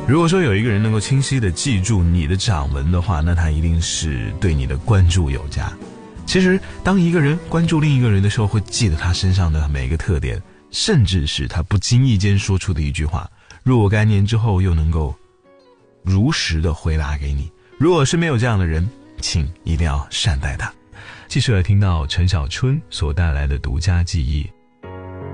如果说有一个人能够清晰地记住你的掌纹的话，那他一定是对你的关注有加。其实当一个人关注另一个人的时候，会记得他身上的每一个特点，甚至是他不经意间说出的一句话，若干年之后又能够如实的回答给你。如果身边有这样的人，请一定要善待他。继续来听到陈小春所带来的独家记忆。